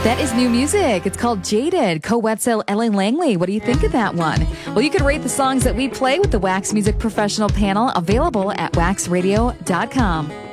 That is new music. It's called Jaded. Co-Wetzel, Ellen Langley. What do you think of that one? Well, you can rate the songs that we play with the Wax Music Professional panel, available at waxradio.com.